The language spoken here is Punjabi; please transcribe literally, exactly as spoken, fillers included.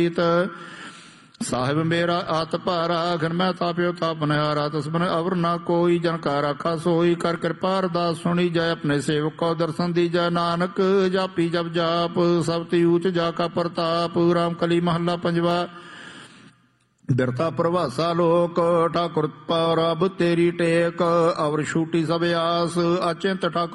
ਸਾਹਿਬ ਮੇਰਾ ਆਤ ਭਾਰਾ ਘਰ ਮੈਂ ਤਾਪਿਓ ਤਾਪ ਨਿਹਾਰਾ ਤਸਮਨ ਅਵਰ ਨਾ ਕੋਈ ਜਨ ਕਾ ਰਾਖਾ ਸੋਈ ਕਰ ਕਿਰਪਾ ਅਰਦਾਸ ਸੁਣੀ ਜੈ ਆਪਣੇ ਸੇਵਕ ਕੋ ਦਰਸ਼ਨ ਦੀ ਜੈ ਨਾਨਕ ਜਾਪੀ ਜਪ ਜਾਪ ਸਭ ਤੇ ਊਚ ਜਾ ਕਾ ਪ੍ਰਤਾਪ ਰਾਮ ਕਲੀ ਮਹੱਲਾ ਪੰਜਵਾ। ਬਿਰਤਾ ਪ੍ਰਭਾਸਾ ਲੋਕ ਠਾਕੁਰ ਪਾ ਰੱਬ ਤੇਰੀ ਟੇਕ ਅਵਰ ਛੂਟੀ ਸਭ ਆਸ ਅਚਿੰਤ ਠਾਕੁਰ